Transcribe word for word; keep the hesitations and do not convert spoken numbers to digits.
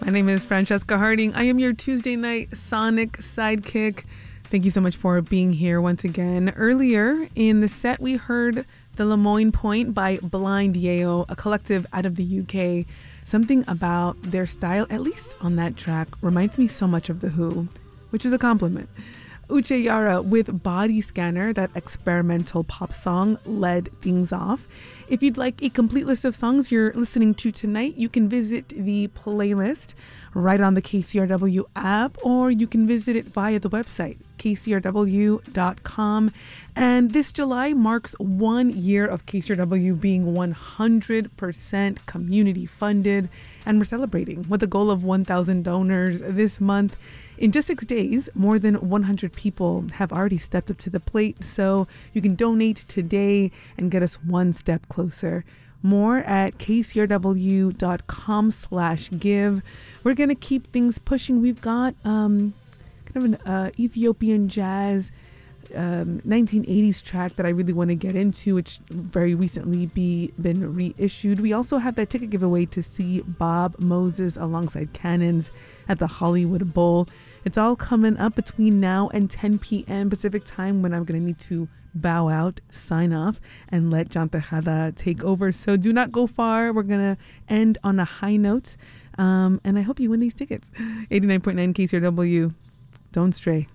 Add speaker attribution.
Speaker 1: My name is Francesca Harding. I am your Tuesday night Sonic sidekick. Thank you so much for being here once again. Earlier in the set, we heard The Lemoyne Point by Blind Yeo, a collective out of the U K. Something about their style, at least on that track, reminds me so much of The Who, which is a compliment. Uche Yara with Body Scanner, that experimental pop song, led things off. If you'd like a complete list of songs you're listening to tonight, you can visit the playlist right on the K C R W app, or you can visit it via the website, K C R W dot com. And this July marks one year of K C R W being one hundred percent community funded, and we're celebrating with a goal of one thousand donors this month. In just six days, more than one hundred people have already stepped up to the plate, so you can donate today and get us one step closer. More at K C R W dot com slash give. We're going to keep things pushing. We've got um, kind of an uh, Ethiopian jazz um, nineteen eighties track that I really want to get into, which very recently be been reissued. We also have that ticket giveaway to see Bob Moses alongside Cannons at the Hollywood Bowl. It's all coming up between now and ten p.m. Pacific time, when I'm going to need to bow out, sign off, and let John Tejada take over. So do not go far. We're going to end on a high note. Um, and I hope you win these tickets. eighty-nine point nine K C R W. Don't stray.